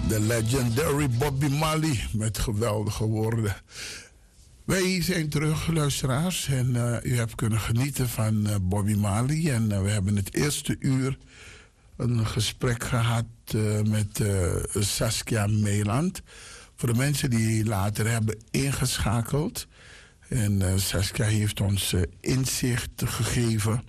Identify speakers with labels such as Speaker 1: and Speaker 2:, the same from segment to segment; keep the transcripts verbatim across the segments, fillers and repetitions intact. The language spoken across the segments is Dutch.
Speaker 1: De legendary Bobby Marley met geweldige woorden. Wij zijn terug, luisteraars. En uh, u hebt kunnen genieten van uh, Bobby Marley. En uh, we hebben het eerste uur een gesprek gehad uh, met uh, Saskia Meeland. Voor de mensen die later hebben ingeschakeld. En uh, Saskia heeft ons uh, inzicht gegeven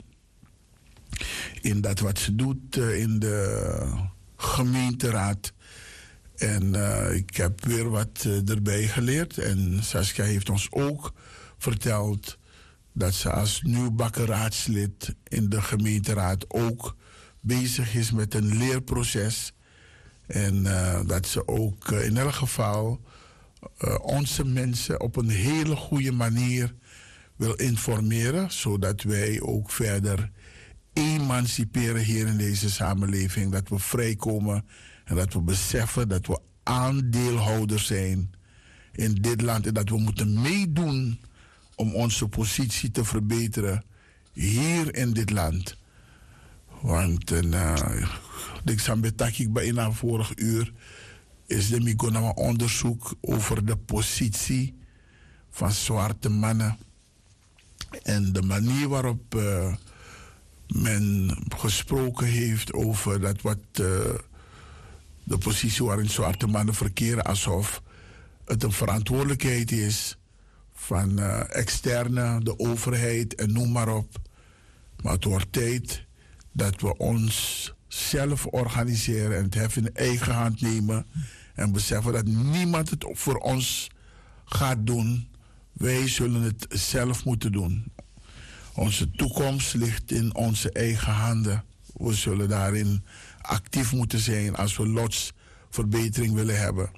Speaker 1: in dat wat ze doet uh, in de gemeenteraad. En uh, ik heb weer wat uh, erbij geleerd. En Saskia heeft ons ook verteld dat ze als nieuw bakkeraadslid in de gemeenteraad ook bezig is met een leerproces. En uh, dat ze ook uh, in elk geval uh, onze mensen op een hele goede manier wil informeren. Zodat wij ook verder emanciperen hier in deze samenleving. Dat we vrijkomen. En dat we beseffen dat we aandeelhouders zijn in dit land. En dat we moeten meedoen om onze positie te verbeteren hier in dit land. Want uh, ik zal betakik bij in vorig uur is de Migona onderzoek over de positie van zwarte mannen. En de manier waarop uh, men gesproken heeft over dat wat... Uh, de positie waarin zwarte mannen verkeren, alsof het een verantwoordelijkheid is van uh, externe, de overheid en noem maar op. Maar het wordt tijd dat we ons zelf organiseren en het hef in eigen hand nemen en beseffen dat niemand het voor ons gaat doen. Wij zullen het zelf moeten doen. Onze toekomst ligt in onze eigen handen. We zullen daarin actief moeten zijn als we lotsverbetering willen hebben.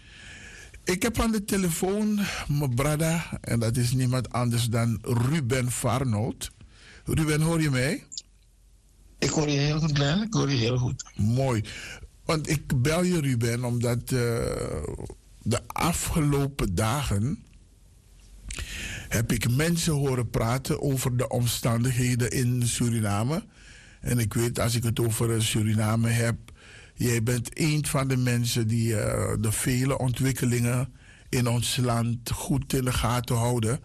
Speaker 1: Ik heb aan de telefoon mijn brada, en dat is niemand anders dan Ruben Farnold. Ruben, hoor je mij?
Speaker 2: Ik hoor je heel goed, Glenn. Ik hoor je heel goed.
Speaker 1: Mooi. Want ik bel je, Ruben, omdat uh, de afgelopen dagen heb ik mensen horen praten over de omstandigheden in Suriname. En ik weet, als ik het over Suriname heb, jij bent een van de mensen die uh, de vele ontwikkelingen in ons land goed in de gaten houden.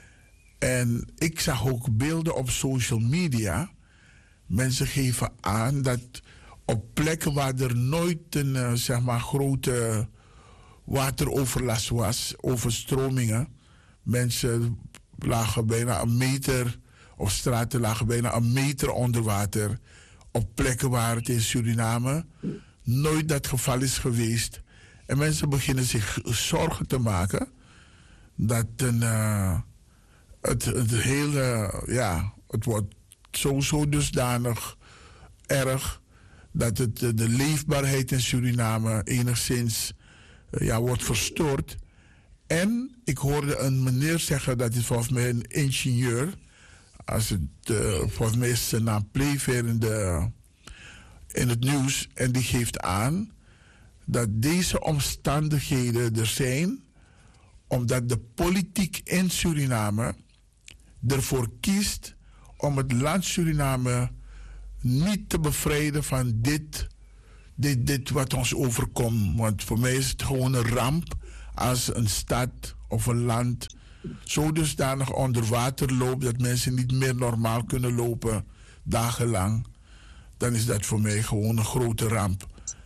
Speaker 1: En ik zag ook beelden op social media. Mensen geven aan dat op plekken waar er nooit een uh, zeg maar grote wateroverlast was, overstromingen, mensen lagen bijna een meter... Of straten lagen bijna een meter onder water. Op plekken waar het in Suriname nooit dat geval is geweest. En mensen beginnen zich zorgen te maken dat een, uh, het, het hele, ja, het wordt sowieso dusdanig erg dat het, de leefbaarheid in Suriname enigszins uh, ja, wordt verstoord. En ik hoorde een meneer zeggen, dat is volgens mij een ingenieur. Als het, uh, volgens mij is zijn naam Playfair in, de, in het nieuws. En die geeft aan dat deze omstandigheden er zijn omdat de politiek in Suriname ervoor kiest om het land Suriname niet te bevrijden van dit, dit, dit wat ons overkomt. Want voor mij is het gewoon een ramp als een stad of een land zo dusdanig onder water loopt dat mensen niet meer normaal kunnen lopen dagenlang. Dan is dat voor mij gewoon een grote ramp.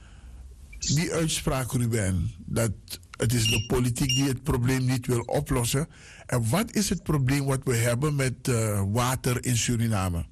Speaker 1: Die uitspraak, Ruben, dat het is de politiek die het probleem niet wil oplossen. En wat is het probleem wat we hebben met uh, water in Suriname?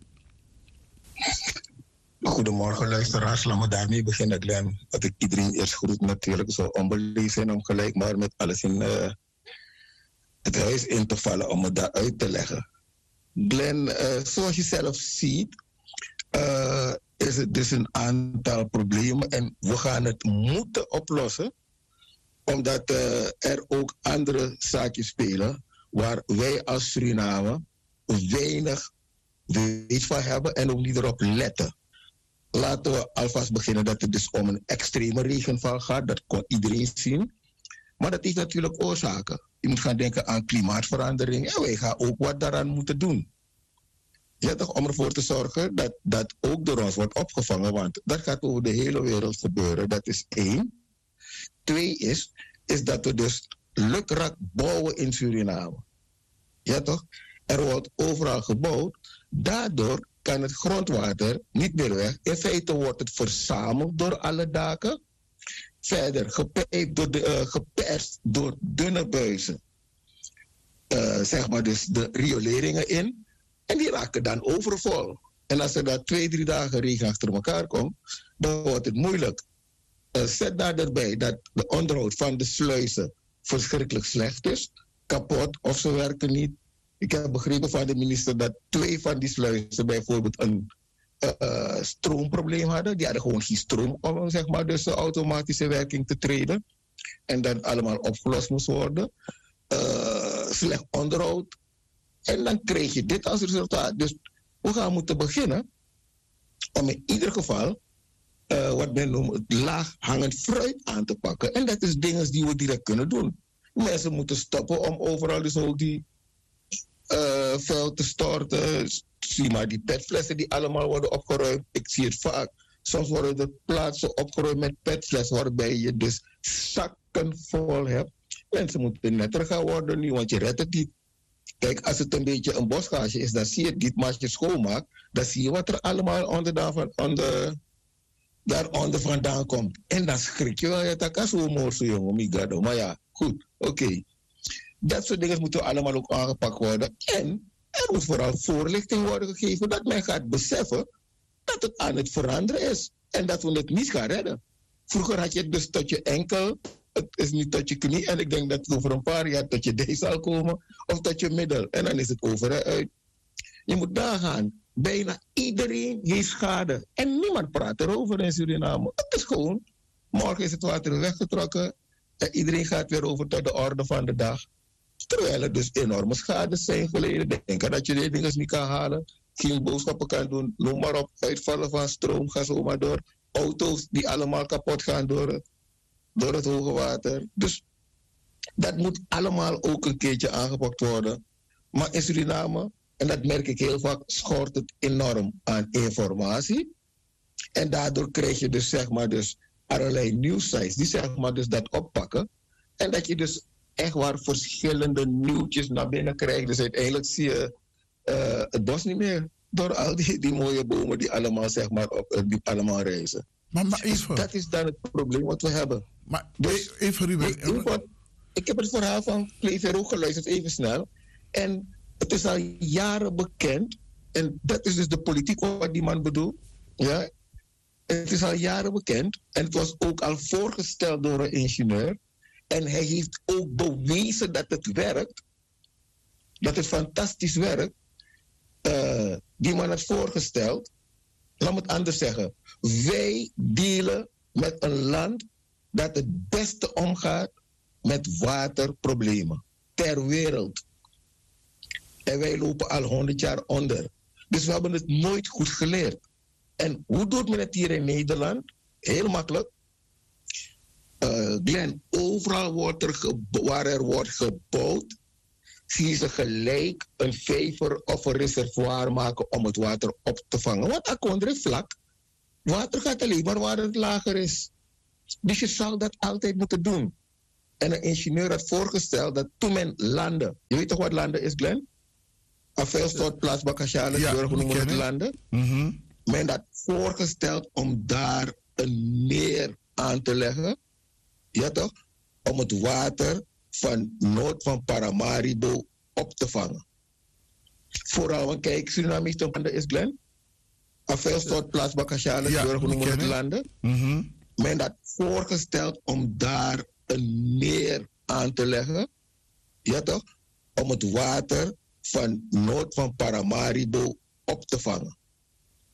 Speaker 2: Goedemorgen luisteraars, laat me daarmee beginnen, Glenn. Dat ik iedereen eerst groet natuurlijk, zo onbeleefd zijn om gelijk maar met alles in uh, het huis in te vallen om het daar uit te leggen. Glenn, uh, zoals je zelf ziet, uh, is het dus een aantal problemen en we gaan het moeten oplossen, omdat uh, er ook andere zaakjes spelen waar wij als Suriname weinig weet van hebben en ook niet erop letten. Laten we alvast beginnen dat het dus om een extreme regenval gaat. Dat kon iedereen zien. Maar dat heeft natuurlijk oorzaken. Je moet gaan denken aan klimaatverandering. En wij gaan ook wat daaraan moeten doen. Ja, toch, om ervoor te zorgen dat dat ook door ons wordt opgevangen. Want dat gaat over de hele wereld gebeuren. Dat is één. Twee is, is dat we dus lukraak bouwen in Suriname. Ja toch? Er wordt overal gebouwd. Daardoor kan het grondwater niet meer weg. In feite wordt het verzameld door alle daken. Verder gepijpt door de, uh, geperst door dunne buizen. Uh, zeg maar dus de rioleringen in. En die raken dan overvol. En als er dan twee, drie dagen regen achter elkaar komt, dan wordt het moeilijk. Uh, zet daar erbij dat de onderhoud van de sluizen verschrikkelijk slecht is. Kapot of ze werken niet. Ik heb begrepen van de minister dat twee van die sluizen bijvoorbeeld een uh, stroomprobleem hadden. Die hadden gewoon geen stroom om zeg maar, dus de automatische werking te treden. En dat allemaal opgelost moest worden. Uh, slecht onderhoud. En dan krijg je dit als resultaat. Dus we gaan moeten beginnen om in ieder geval uh, wat men noemt laag hangend fruit aan te pakken. En dat is dingen die we direct kunnen doen. Mensen moeten stoppen om overal dus ook die uh, vuil te storten. Zie maar die petflessen die allemaal worden opgeruimd. Ik zie het vaak. Soms worden de plaatsen opgeruimd met petflessen waarbij je dus zakken vol hebt. Mensen moeten netter gaan worden nu, want je redt het niet. Kijk, als het een beetje een bosgage is, dan zie je het niet. Maar als je schoonmaakt, dan zie je wat er allemaal onder, van, onder, daaronder vandaan komt. En dan schrik je wel. Ja, dat kan zo mooi zo, jongen. Migado. Maar ja, goed. Oké. Okay. Dat soort dingen moeten allemaal ook aangepakt worden. En er moet vooral voorlichting worden gegeven dat men gaat beseffen dat het aan het veranderen is. En dat we het niet gaan redden. Vroeger had je het dus tot je enkel. Het is niet tot je knie. En ik denk dat het over een paar jaar tot je deze zal komen. Of tot je middel. En dan is het over en uit. Je moet daar gaan. Bijna iedereen heeft schade. En niemand praat erover in Suriname. Het is gewoon. Morgen is het water weggetrokken. En iedereen gaat weer over tot de orde van de dag. Terwijl er dus enorme schade zijn geleden. Denk dat je die dingen niet kan halen. Geen boodschappen kan doen. Noem maar op. Uitvallen van stroom. Ga zo maar door. Auto's die allemaal kapot gaan door het. Door het hoge water. Dus dat moet allemaal ook een keertje aangepakt worden. Maar in Suriname, en dat merk ik heel vaak, schort het enorm aan informatie. En daardoor krijg je dus zeg maar dus allerlei nieuwsites die zeg maar dus dat oppakken. En dat je dus echt waar verschillende nieuwtjes naar binnen krijgt. Dus uiteindelijk zie je uh, het bos niet meer. Door al die, die mooie bomen die allemaal zeg maar op, die allemaal reizen.
Speaker 1: Maar, maar even.
Speaker 2: Dus dat is dan het probleem wat we hebben.
Speaker 1: Maar dus, even Ruben.
Speaker 2: Ik, ik, ik heb het verhaal van Clevero geluisterd, even snel. En het is al jaren bekend. En dat is dus de politiek wat die man bedoelt. Ja. Het is al jaren bekend. En het was ook al voorgesteld door een ingenieur. En hij heeft ook bewezen dat het werkt. Dat het fantastisch werkt. Uh, die man had voorgesteld. Laat me het anders zeggen. Wij dealen met een land dat het beste omgaat met waterproblemen ter wereld. En wij lopen al honderd jaar onder. Dus we hebben het nooit goed geleerd. En hoe doet men het hier in Nederland? Heel makkelijk. Uh, Glenn, overal wordt er ge- waar er wordt gebouwd, zie ze gelijk een vijver of een reservoir maken om het water op te vangen. Want akonder vlak, water gaat alleen maar waar het lager is. Dus je zal dat altijd moeten doen. En een ingenieur had voorgesteld dat toen men landen, je weet toch wat landen is, Glenn? Een veelstort plaats Bakashales, ja, burger noemen het landen. Mm-hmm. Men had voorgesteld om daar een meer aan te leggen. Ja toch? Om het water van noord van Paramaribo op te vangen. Vooral, want kijk, Suriname is toch landen is, Glenn? Een veelstort plaats Bakashales, ja, burger noemen het landen. Mm-hmm. Men had voorgesteld om daar een meer aan te leggen. Ja toch? Om het water van noord van Paramaribo op te vangen.